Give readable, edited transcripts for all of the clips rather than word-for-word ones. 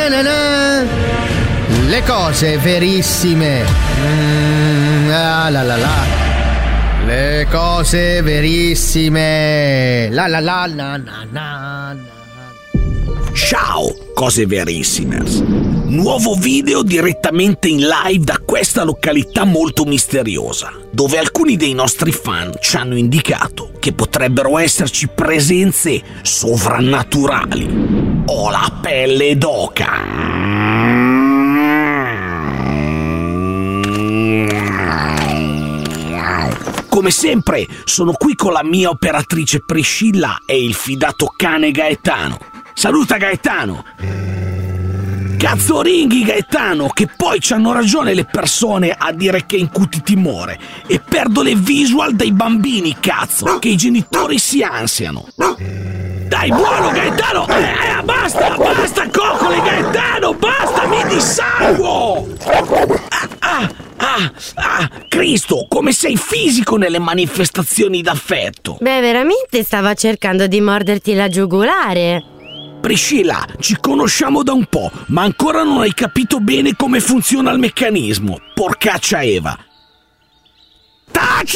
Le cose verissime. Le cose verissime. Ciao, cose verissimers. Nuovo video direttamente in live da questa località molto misteriosa, dove alcuni dei nostri fan ci hanno indicato che potrebbero esserci presenze sovrannaturali. Ho la pelle d'oca. Come sempre, sono qui con la mia operatrice Priscilla e il fidato cane Gaetano. Saluta Gaetano! Cazzo ringhi Gaetano, che poi c'hanno ragione le persone a dire che incuti timore e perdo le visual dei bambini, cazzo, che i genitori si ansiano. Dai, buono Gaetano! Basta, coccole Gaetano, basta, mi dissanguo! Cristo, come sei fisico nelle manifestazioni d'affetto! Beh, veramente stava cercando di morderti la giugulare. Priscilla, ci conosciamo da un po', ma ancora non hai capito bene come funziona il meccanismo. Porcaccia Eva. Taci!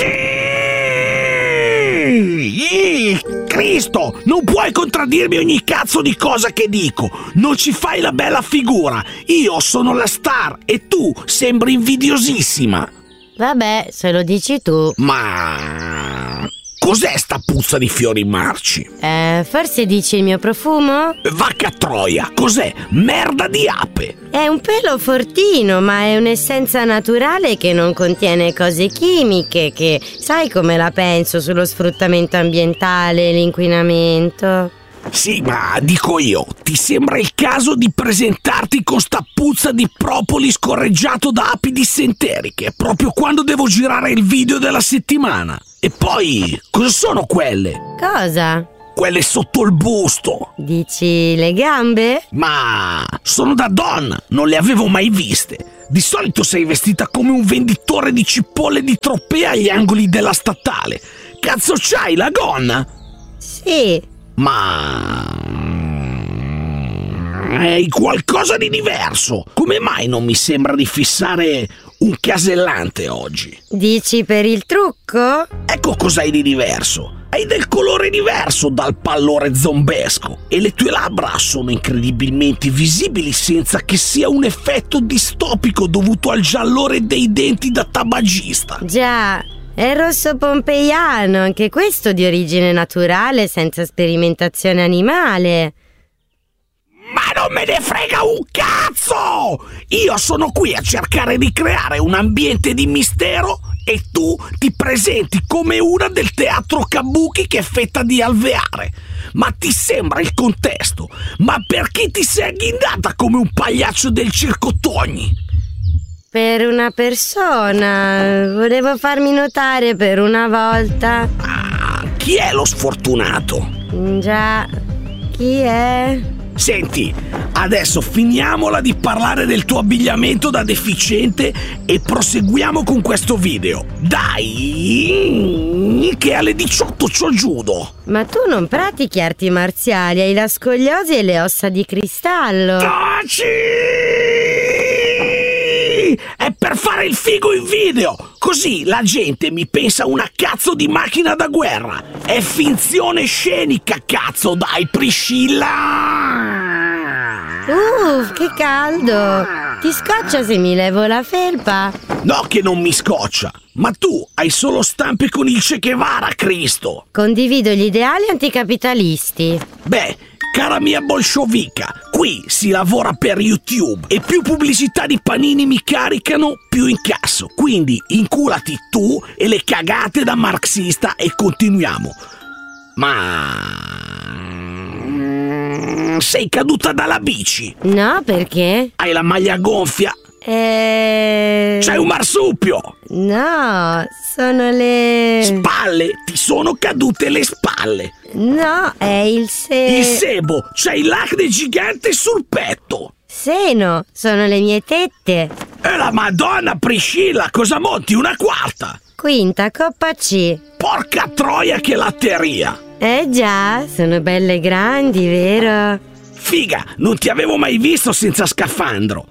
Cristo, non puoi contraddirmi ogni cazzo di cosa che dico. Non ci fai la bella figura. Io sono la star e tu sembri invidiosissima. Vabbè, se lo dici tu. Ma cos'è sta puzza di fiori marci? Forse dici il mio profumo? Vacca troia, cos'è? Merda di ape! È un pelo fortino, ma è un'essenza naturale che non contiene cose chimiche, che sai come la penso sullo sfruttamento ambientale e l'inquinamento. Sì, ma dico io, ti sembra il caso di presentarti con sta puzza di propoli scorreggiato da api dissenteriche, proprio quando devo girare il video della settimana? E poi, cosa sono quelle? Cosa? Quelle sotto il busto. Dici le gambe? Ma sono da donna, non le avevo mai viste. Di solito sei vestita come un venditore di cipolle di Tropea agli angoli della statale. Cazzo c'hai, la gonna? Sì. Ma hai qualcosa di diverso. Come mai non mi sembra di fissare un casellante oggi? Dici per il trucco? Ecco cos'hai di diverso. Hai del colore diverso dal pallore zombesco e le tue labbra sono incredibilmente visibili senza che sia un effetto distopico dovuto al giallore dei denti da tabagista. Già, è il rosso pompeiano, anche questo di origine naturale, senza sperimentazione animale. Ma non me ne frega un cazzo! Io sono qui a cercare di creare un ambiente di mistero e tu ti presenti come una del teatro Kabuki che è fetta di alveare. Ma ti sembra il contesto? Ma perché ti sei agghindata come un pagliaccio del circo Togni? Per una persona, volevo farmi notare per una volta. Chi è lo sfortunato? Già, chi è? Senti, adesso finiamola di parlare del tuo abbigliamento da deficiente e proseguiamo con questo video. Dai, che alle 18 c'ho judo. Ma tu non pratichi arti marziali, hai la scoliosi e le ossa di cristallo. Taci! È per fare il figo in video, così la gente mi pensa una cazzo di macchina da guerra. È finzione scenica, cazzo, dai Priscilla. Che caldo. Ti scoccia se mi levo la felpa? No che non mi scoccia, ma tu hai solo stampe con il Che Guevara, Cristo. Condivido gli ideali anticapitalisti. Beh, cara mia bolscevica, qui si lavora per YouTube e più pubblicità di panini mi caricano, più incasso. Quindi inculati tu e le cagate da marxista e continuiamo. Ma sei caduta dalla bici? No, perché? Hai la maglia gonfia? C'hai un marsupio? No, sono le... Spalle? Ti sono cadute le spalle. No, è il Il sebo, c'hai l'acne gigante sul petto. Seno, sono le mie tette. E la Madonna Priscilla, cosa monti? Una quarta? Quinta, coppa C. Porca troia che latteria. Già, sono belle grandi, vero? Figa, non ti avevo mai visto senza scafandro.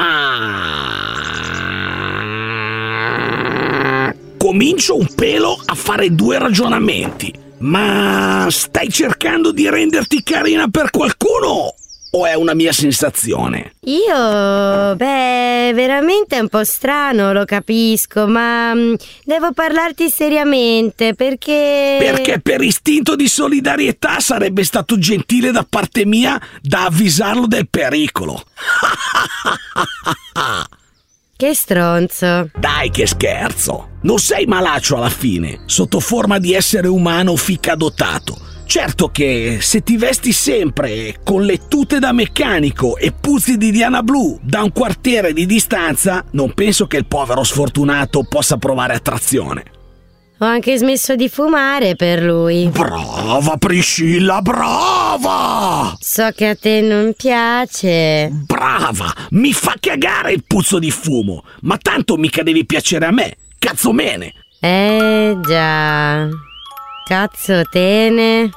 Ma comincio un pelo a fare due ragionamenti. Ma stai cercando di renderti carina per qualcuno? O è una mia sensazione? Veramente è un po' strano, lo capisco, ma devo parlarti seriamente perché... Perché per istinto di solidarietà sarebbe stato gentile da parte mia da avvisarlo del pericolo. Che stronzo. Dai che scherzo. Non sei malaccio alla fine, sotto forma di essere umano fica dotato. Certo che se ti vesti sempre con le tute da meccanico e puzzi di Diana Blu da un quartiere di distanza, non penso che il povero sfortunato possa provare attrazione. Ho anche smesso di fumare per lui. Brava Priscilla, brava! So che a te non piace. Brava! Mi fa cagare il puzzo di fumo, ma tanto mica devi piacere a me, cazzomene! Già... Cazzo tene.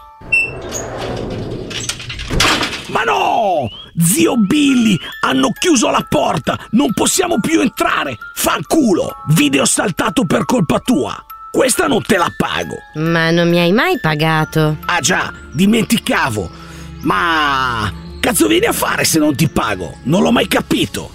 Ma no! Zio Billy, hanno chiuso la porta, non possiamo più entrare! Fanculo! Video saltato per colpa tua! Questa non te la pago! Ma non mi hai mai pagato? Ah già, dimenticavo! Ma... cazzo vieni a fare se non ti pago? Non l'ho mai capito!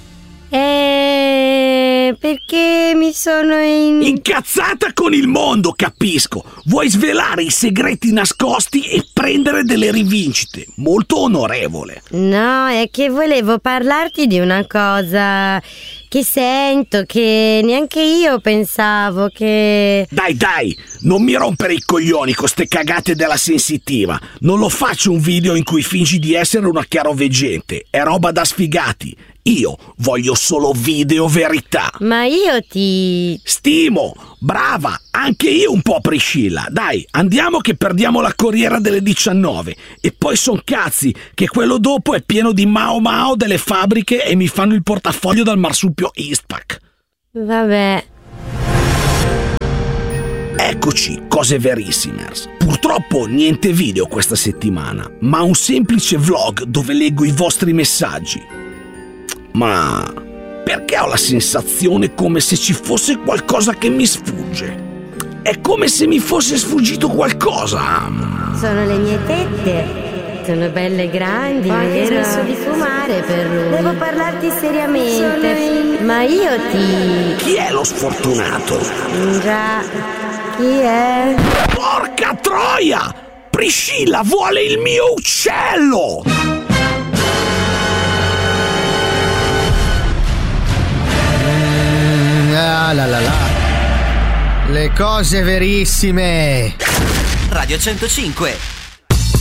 Perché mi sono incazzata con il mondo, capisco. Vuoi svelare i segreti nascosti e prendere delle rivincite. Molto onorevole. No, è che volevo parlarti di una cosa che sento, che neanche io pensavo che... Dai, non mi rompere i coglioni con ste cagate della sensitiva. Non lo faccio un video in cui fingi di essere una chiaroveggente. È roba da sfigati. Io voglio solo video verità. Ma io ti... Stimo, brava, anche io un po' Priscilla. Dai, andiamo che perdiamo la corriera delle 19. E poi son cazzi che quello dopo è pieno di Mao Mao delle fabbriche e mi fanno il portafoglio dal marsupio Eastpak. Vabbè. Eccoci, cose verissimers. Purtroppo niente video questa settimana, ma un semplice vlog dove leggo i vostri messaggi. Ma perché ho la sensazione come se ci fosse qualcosa che mi sfugge? È come se mi fosse sfuggito qualcosa. Sono le mie tette. Sono belle grandi, ho anche smesso di fumare per lui. Devo parlarti seriamente. Ma io ti... Chi è lo sfortunato? Già, chi è? Porca troia! Priscilla vuole il mio uccello! Le cose verissime. Radio 105